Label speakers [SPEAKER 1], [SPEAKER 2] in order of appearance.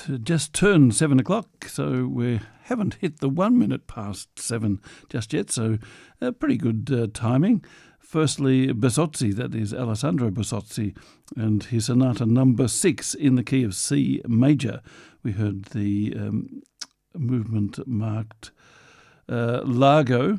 [SPEAKER 1] just turned 7 o'clock, so we haven't hit the 1 minute past 7 just yet, so pretty good timing. Firstly, Bersozzi, that is Alessandro Bersozzi, and his Sonata number 6 in the key of C major. We heard the movement marked Largo,